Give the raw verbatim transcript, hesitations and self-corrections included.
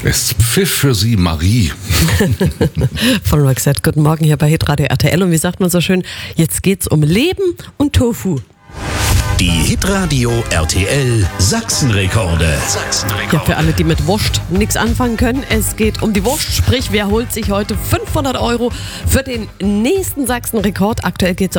Es pfiff für Sie Marie. Von Roxette. Guten Morgen hier bei Hitradio R T L. Und wie sagt man so schön, jetzt geht's um Leben und Tofu. Die Hitradio R T L Sachsenrekorde. Sachsenrekorde. Ja, für alle, die mit Wurst nichts anfangen können, es geht um die Wurst. Sprich, wer holt sich heute fünfhundert Euro für den nächsten Sachsenrekord? Aktuell geht's